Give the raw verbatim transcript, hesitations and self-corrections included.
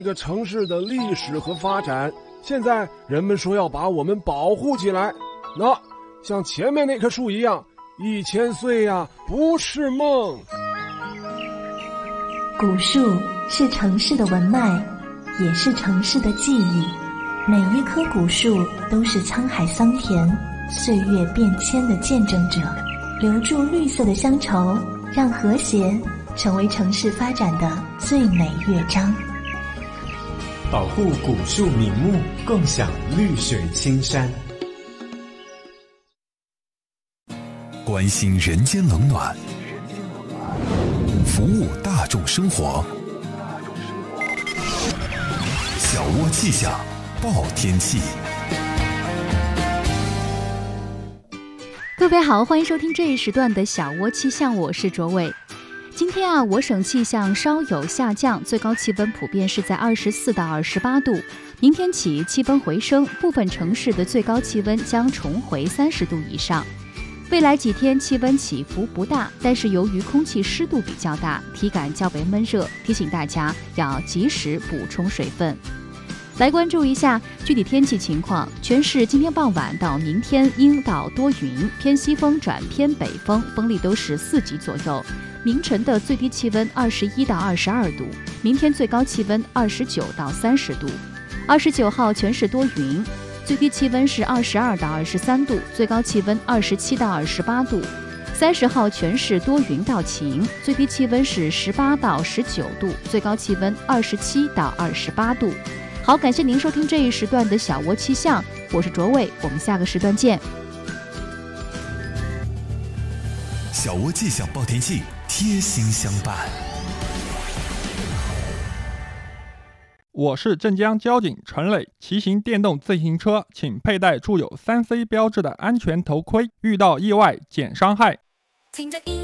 一个城市的历史和发展，现在人们说要把我们保护起来。那像前面那棵树一样，一千岁呀，不是梦。 古树是城市的文脉，也是城市的记忆。每一棵古树都是沧海桑田、岁月变迁的见证者，留住绿色的乡愁，让和谐成为城市发展的最美乐章。 保护古树名木，共享绿水青山。 关心人间冷暖，服务大众生活。小窝气象报天气。 各位好，欢迎收听这一时段的小窝气象，我是卓伟。今天啊，我省气象稍有下降，最高气温普遍是在二十四到二十八度。明天起气温回升，部分城市的最高气温将重回三十度以上。未来几天气温起伏不大，但是由于空气湿度比较大，体感较为闷热，提醒大家要及时补充水分。来关注一下具体天气情况。全市今天傍晚到明天阴到多云，偏西风转偏北风，风力都是四级左右。明晨的最低气温二十一到二十二度，明天最高气温二十九到三十度。二十九号全市多云，最低气温是二十二到二十三度，最高气温二十七到二十八度。三十号全市多云到晴，最低气温是十八到十九度，最高气温二十七到二十八度。好，感谢您收听这一时段的小窝气象，我是卓伟，我们下个时段见。 小窝气象报天气，贴心相伴。 我是镇江交警陈磊，骑行电动自行车请佩戴注有三 C 标志的安全头盔，遇到意外减伤害。